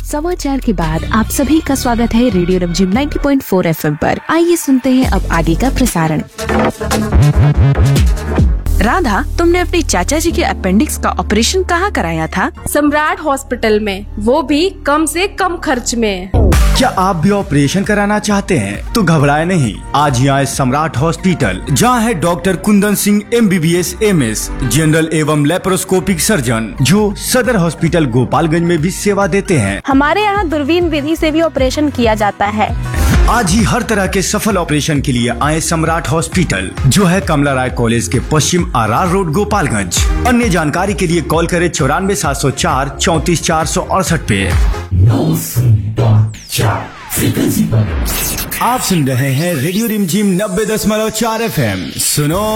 समाचार के बाद आप सभी का स्वागत है रेडियो रिमझिम 90.4 FM पर। आइए सुनते हैं अब आगे का प्रसारण। राधा, तुमने अपने चाचा जी के अपेंडिक्स का ऑपरेशन कहाँ कराया था? सम्राट हॉस्पिटल में, वो भी कम से कम खर्च में। क्या आप भी ऑपरेशन कराना चाहते हैं? तो घबराए नहीं, आज ही आए सम्राट हॉस्पिटल, जहां है doctor Kundan Singh MBBS MS, general एवं लेप्रोस्कोपिक सर्जन, जो सदर हॉस्पिटल गोपालगंज में भी सेवा देते हैं। हमारे यहाँ दूरबीन विधि से भी ऑपरेशन किया जाता है। आज ही हर तरह के सफल ऑपरेशन के लिए आए सम्राट हॉस्पिटल, जो है कमला राय कॉलेज के पश्चिम RR रोड गोपालगंज। अन्य जानकारी के लिए कॉल करें 94 704 34 468 पे। आप सुन रहे हैं रेडियो रिमझिम 90.4 FM। सुनो